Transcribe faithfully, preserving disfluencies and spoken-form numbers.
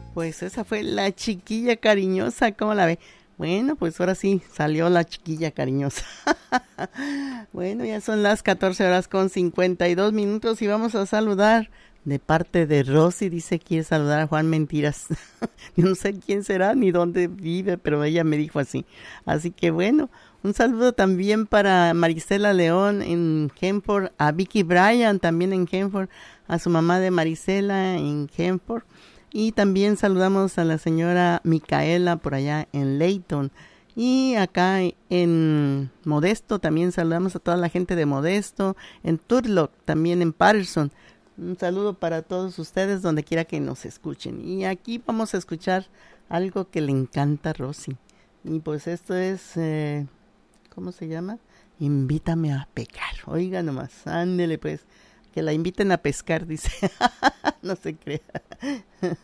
Pues esa fue la chiquilla cariñosa, ¿cómo la ve? Bueno, pues ahora sí, salió la chiquilla cariñosa. Bueno, ya son las catorce horas con cincuenta y dos minutos y vamos a saludar de parte de Rosy. Dice que quiere saludar a Juan Mentiras. Yo no sé quién será ni dónde vive, pero ella me dijo así. Así que bueno, un saludo también para Marisela León en Kempford, a Vicky Bryan también en Kempford, a su mamá de Marisela en Kempford. Y también saludamos a la señora Micaela por allá en Layton. Y acá en Modesto también saludamos a toda la gente de Modesto, en Turlock, también en Patterson. Un saludo para todos ustedes donde quiera que nos escuchen. Y aquí vamos a escuchar algo que le encanta a Rosy. Y pues esto es, eh, ¿cómo se llama? Invítame a pecar. Oiga nomás, ándele pues, que la inviten a pescar, dice. No se crea.